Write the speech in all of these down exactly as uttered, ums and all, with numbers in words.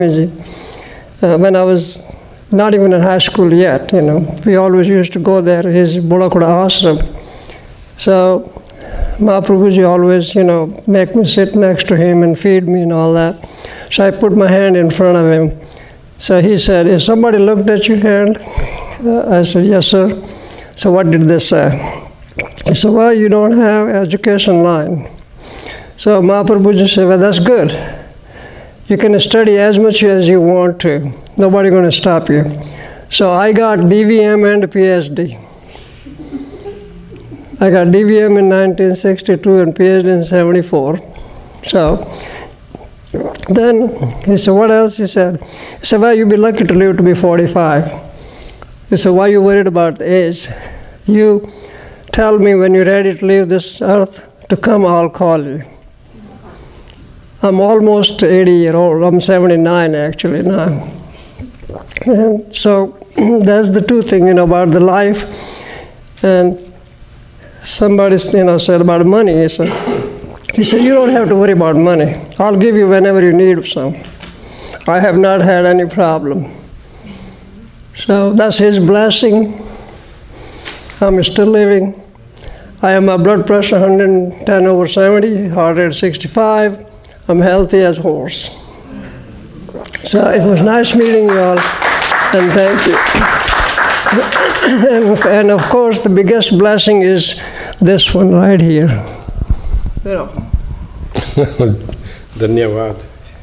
Uh, when I was not even in high school yet, you know, we always used to go there, his Bulakuda ashram. So Mahaprabhuji always, you know, make me sit next to him and feed me and all that. So I put my hand in front of him. So he said, "Has somebody looked at your hand?" Uh, I said, "Yes, sir." So what did they say? He said, "Well, you don't have education line." So Mahaprabhuji said, "Well, that's good. You can study as much as you want to. Nobody's going to stop you." So I got D V M and a P H D. I got D V M in nineteen sixty-two and P H D in seventy-four. So then he said, "What else?" He said, he said, "Well, you'll be lucky to live to be forty-five. He said, "Why are you worried about the age? You tell me when you're ready to leave this earth to come, I'll call you." I'm almost eighty years old. I'm seventy-nine actually now. And so that's the two things, you know, about the life. And somebody, you know, said about money. He said, he said, "You don't have to worry about money. I'll give you whenever you need some. I have not had any problem." So that's his blessing. I'm still living. I have my blood pressure one hundred ten over seventy, heart rate sixty-five. I'm healthy as a horse. So it was nice meeting you all, and thank you. and, and of course, the biggest blessing is this one right here. You know. Dhanyavad.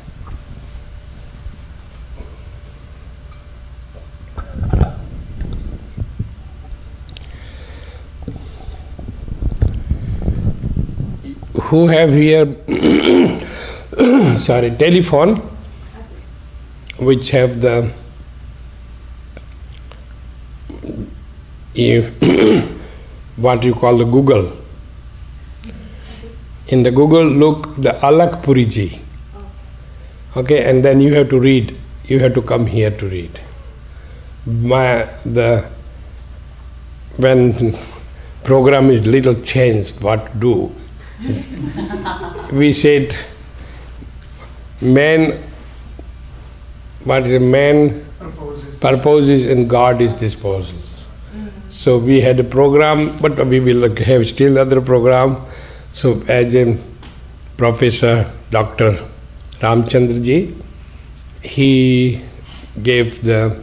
Who have here, sorry, telephone, which have the, you what you call the Google. In the Google, look the Alak Puriji. Okay, and then you have to read. You have to come here to read. My the when program is little changed, what to do? We said, man, what is man purposes. purposes and God is disposals. Mm-hmm. So we had a program, but we will have still other program. So as a Professor Doctor Ramchandra ji, he gave the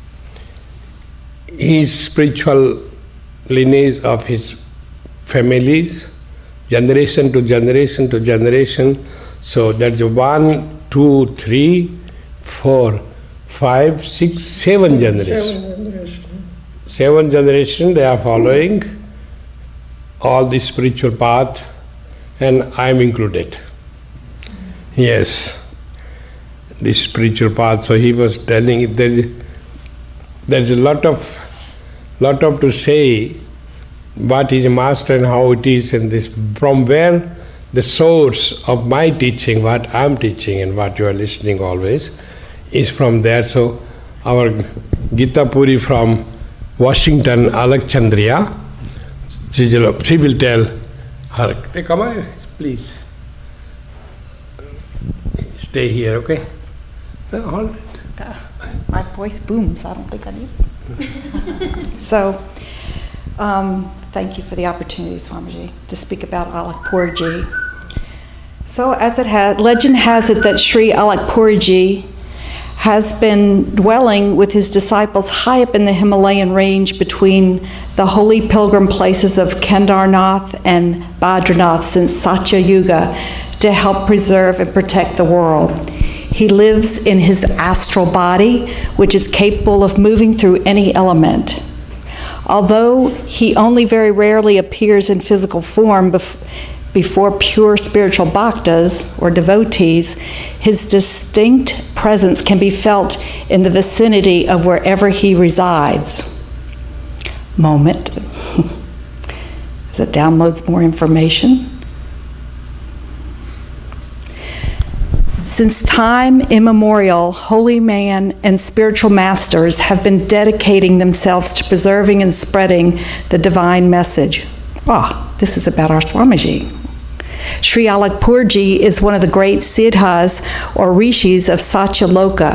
his spiritual lineage of his families, generation to generation to generation. So that's one, two, three, four, five, six, seven generations. Seven generations. Seven generations they are following all the spiritual path, and I am included. Yes, this spiritual path. So he was telling it there is there is a lot of lot of to say. What is a master and how it is, and this from where the source of my teaching, what I am teaching and what you are listening always, is from there. So our Gita Puri from Washington, Alakchandriya, she will tell her, hey, come on, please. Stay here, okay? All right. Uh, my voice booms, I don't think I need it. So, Um, thank you for the opportunity, Swamiji, to speak about Alakpurji. So, as it has, legend has it that Sri Alakpurji has been dwelling with his disciples high up in the Himalayan range between the holy pilgrim places of Kedarnath and Badrinath since Satya Yuga to help preserve and protect the world. He lives in his astral body, which is capable of moving through any element. Although he only very rarely appears in physical form bef- before pure spiritual bhaktas or devotees, his distinct presence can be felt in the vicinity of wherever he resides. Moment. As it downloads more information. Since time immemorial, holy man and spiritual masters have been dedicating themselves to preserving and spreading the divine message. Ah, this is about our Swamiji. Sri Alakpurji is one of the great siddhas or rishis of Satyaloka,